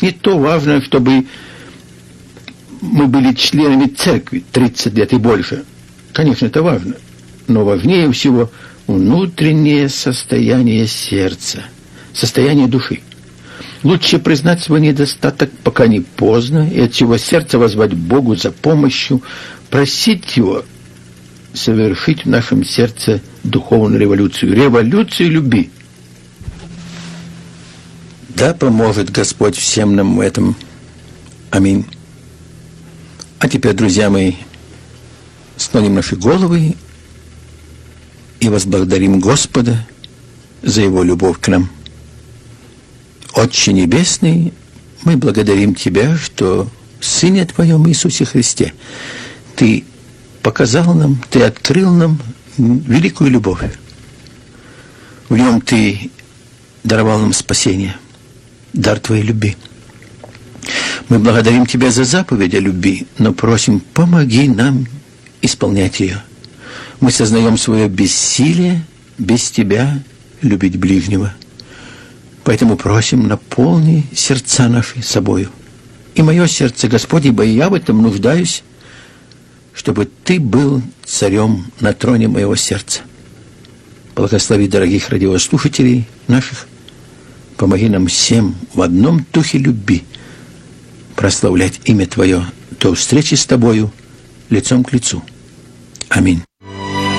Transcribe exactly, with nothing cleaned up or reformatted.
Не то важно, чтобы мы были членами церкви тридцать лет и больше. Конечно, это важно. Но важнее всего внутреннее состояние сердца, состояние души. Лучше признать свой недостаток, пока не поздно, и от всего сердца воззвать Богу за помощью, просить Его совершить в нашем сердце духовную революцию, революцию любви. Да поможет Господь всем нам в этом. Аминь. А теперь, друзья мои, склоним наши головы и возблагодарим Господа за Его любовь к нам. Отче Небесный, мы благодарим Тебя, что в Сыне Твоем Иисусе Христе Ты показал нам, Ты открыл нам великую любовь. В Нем Ты даровал нам спасение, дар Твоей любви. Мы благодарим Тебя за заповедь о любви, но просим, помоги нам исполнять ее. Мы сознаем свое бессилие без Тебя любить ближнего. Поэтому просим, наполни сердца наши собою. И мое сердце, Господь, ибо я в этом нуждаюсь, чтобы Ты был царем на троне моего сердца. Благослови дорогих радиослушателей наших. Помоги нам всем в одном духе любви прославлять имя Твое до встречи с Тобою лицом к лицу. Аминь.